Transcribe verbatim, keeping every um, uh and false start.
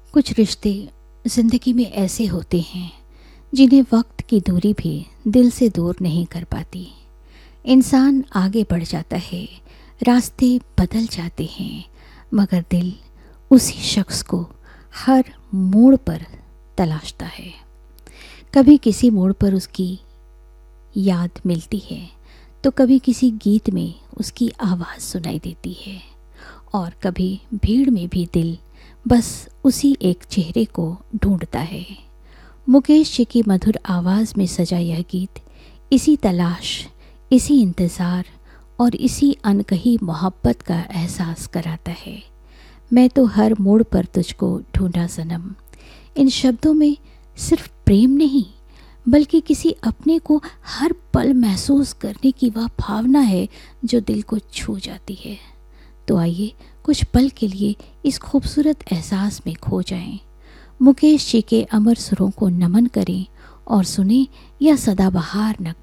कुछ रिश्ते ज़िंदगी में ऐसे होते हैं जिन्हें वक्त की दूरी भी दिल से दूर नहीं कर पाती। इंसान आगे बढ़ जाता है, रास्ते बदल जाते हैं, मगर दिल उसी शख्स को हर मोड़ पर तलाशता है। कभी किसी मोड़ पर उसकी याद मिलती है, तो कभी किसी गीत में उसकी आवाज़ सुनाई देती है, और कभी भीड़ में भी दिल बस उसी एक चेहरे को ढूंढता है। मुकेश जी की मधुर आवाज़ में सजा यह गीत इसी तलाश, इसी इंतज़ार और इसी अनकही मोहब्बत का एहसास कराता है। मैं तो हर मोड़ पर तुझको ढूंढा सनम। इन शब्दों में सिर्फ प्रेम नहीं, बल्कि किसी अपने को हर पल महसूस करने की वह भावना है जो दिल को छू जाती है। तो आइए कुछ पल के लिए इस खूबसूरत एहसास में खो जाएं। मुकेश जी के अमर सुरों को नमन करें और सुने यह सदाबहार नगमा।